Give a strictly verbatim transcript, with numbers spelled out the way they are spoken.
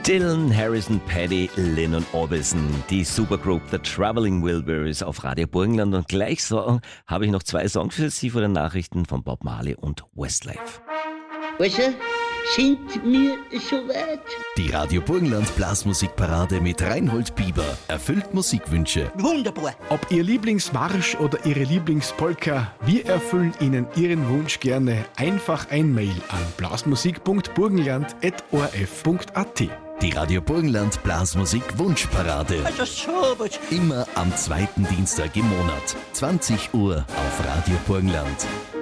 Dylan, Harrison, Paddy, Lynn und Orbison, die Supergroup The Traveling Wilburys auf Radio Burgenland. Und gleich so habe ich noch zwei Songs für Sie vor den Nachrichten von Bob Marley und Westlife. Wasser, sind wir soweit? Die Radio Burgenland Blasmusikparade mit Reinhold Bieber erfüllt Musikwünsche. Wunderbar. Ob Ihr Lieblingsmarsch oder Ihre Lieblingspolka, wir erfüllen Ihnen Ihren Wunsch gerne. Einfach ein Mail an blasmusik punkt burgenland at o r f punkt a t. Die Radio Burgenland Blasmusik Wunschparade. Also sowas. Immer am zweiten Dienstag im Monat. zwanzig Uhr auf Radio Burgenland.